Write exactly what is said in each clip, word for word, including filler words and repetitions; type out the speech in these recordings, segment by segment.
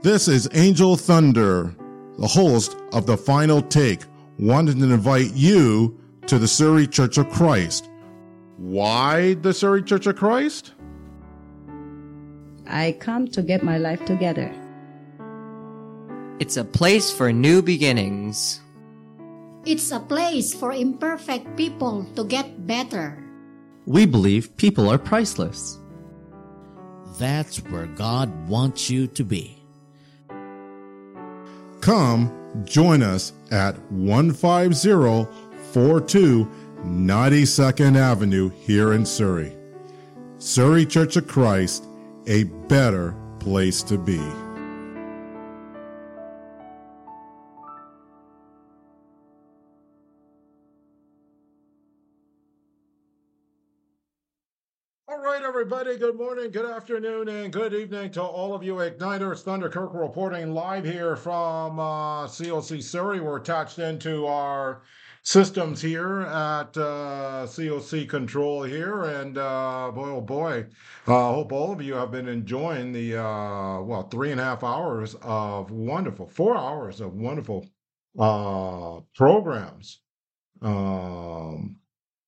This is Angel Thunder, the host of The Final Take, wanting to invite you to the Surrey Church of Christ. Why the Surrey Church of Christ? I come to get my life together. It's a place for new beginnings. It's a place for imperfect people to get better. We believe people are priceless. That's where God wants you to be. Come join us at one five zero four two ninety-second Avenue here in Surrey. Surrey Church of Christ, a better place to be. All right, everybody, good morning, good afternoon, and good evening to all of you Igniters. Thunder Kirk reporting live here from uh, C O C Surrey. We're attached into our systems here at uh, C O C Control here, and uh, boy, oh boy, I uh, hope all of you have been enjoying the, uh, well, three and a half hours of wonderful, four hours of wonderful uh, programs. Um,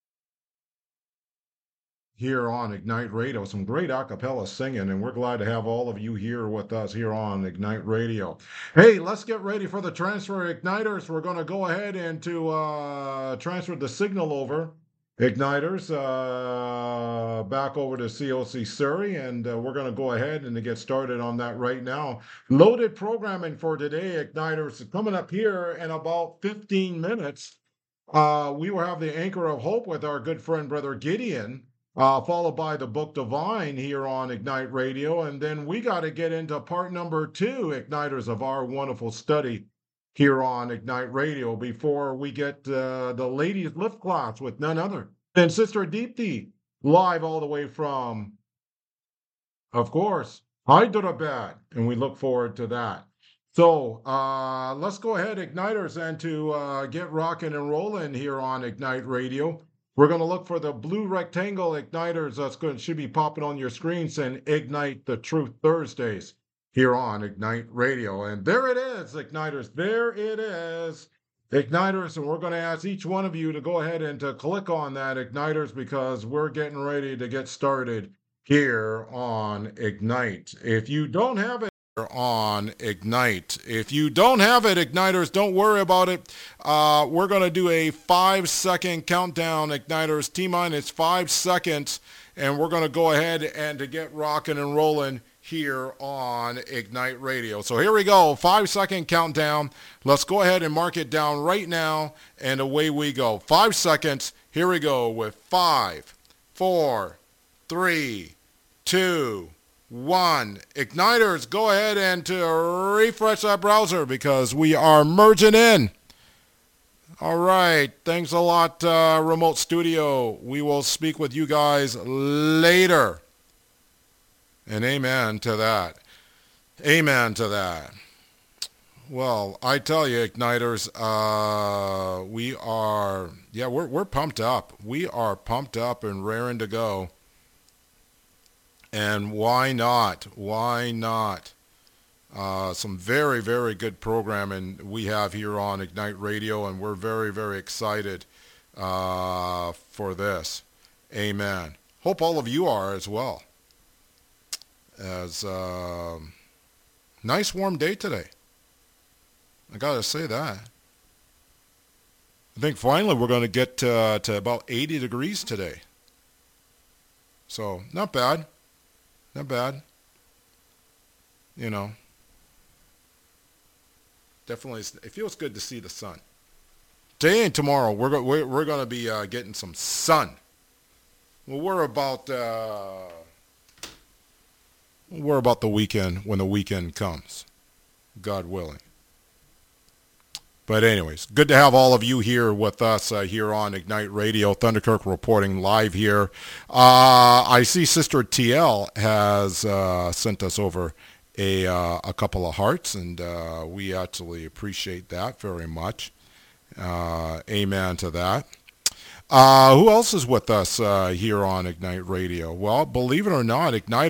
here on Ignite Radio. Some great a cappella singing, and we're glad to have all of you here with us here on Ignite Radio. Hey, let's get ready for the transfer, Igniters. We're going to go ahead and to uh, transfer the signal over, Igniters, uh, back over to C O C Surrey, and uh, we're going to go ahead and to get started on that right now. Loaded programming for today, Igniters. Coming up here in about fifteen minutes, uh, we will have the Anchor of Hope with our good friend, Brother Gideon, Uh, followed by the Book Divine here on Ignite Radio. And then we got to get into part number two, Igniters, of our wonderful study here on Ignite Radio before we get uh, the ladies lift class with none other than Sister Deepti, live all the way from, of course, Hyderabad. And we look forward to that. So uh, let's go ahead, Igniters, and to uh, get rocking and rolling here on Ignite Radio. We're going to look for the blue rectangle, Igniters. That's going should be popping on your screen saying Ignite the Truth Thursdays here on Ignite Radio. And there it is, Igniters. There it is, Igniters. And we're going to ask each one of you to go ahead and to click on that, Igniters, because we're getting ready to get started here on Ignite. If you don't have it on Ignite. If you don't have it, Igniters, don't worry about it. Uh, we're going to do a five-second countdown, Igniters. T-minus five seconds, and we're going to go ahead and to get rocking and rolling here on Ignite Radio. So here we go, five-second countdown. Let's go ahead and mark it down right now, and away we go. Five seconds. Here we go with five, four, three, two, one. Igniters, go ahead and to refresh that browser because we are merging in. All right. Thanks a lot, uh, Remote Studio. We will speak with you guys later. And amen to that. Amen to that. Well, I tell you, Igniters, uh, we are, yeah, we're we're pumped up. We are pumped up and raring to go. And why not? Why not? Uh, some very, very good programming we have here on Ignite Radio, and we're very, very excited uh, for this. Amen. Hope all of you are as well. As uh, nice warm day today. I gotta say that. I think finally we're going to get uh, to about eighty degrees today. So, not bad. Not bad. You know. Definitely, it feels good to see the sun. Today and tomorrow, we're go, we're, we're going to be uh, getting some sun. Well, we're about uh, we're about the weekend when the weekend comes, God willing. But anyways, good to have all of you here with us uh, here on Ignite Radio. Thunderkirk reporting live here. Uh, I see Sister T L has uh, sent us over a uh, a couple of hearts, and uh, we actually appreciate that very much. Uh, amen to that. Uh, who else is with us uh, here on Ignite Radio? Well, believe it or not, Ignite